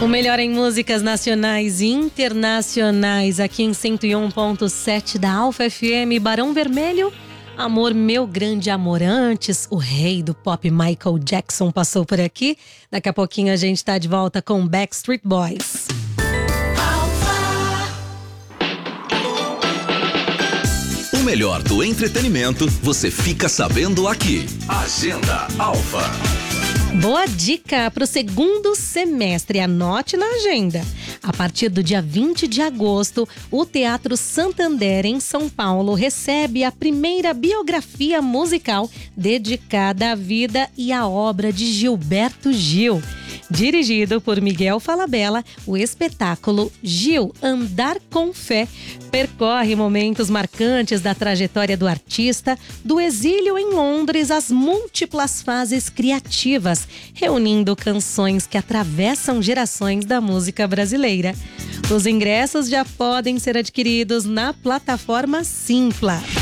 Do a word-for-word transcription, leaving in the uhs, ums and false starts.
O melhor em músicas nacionais e internacionais aqui em cento e um ponto sete da Alfa F M. Barão Vermelho, Amor Meu Grande Amor. Antes, o rei do pop Michael Jackson passou por aqui. Daqui a pouquinho a gente tá de volta com Backstreet Boys. O melhor do entretenimento você fica sabendo aqui. Agenda Alfa. Boa dica para o segundo semestre, anote na agenda. A partir do dia vinte de agosto, o Teatro Santander, em São Paulo, recebe a primeira biografia musical dedicada à vida e à obra de Gilberto Gil. Dirigido por Miguel Falabella, o espetáculo Gil, Andar com Fé percorre momentos marcantes da trajetória do artista, do exílio em Londres às múltiplas fases criativas, reunindo canções que atravessam gerações da música brasileira. Os ingressos já podem ser adquiridos na plataforma Simpla.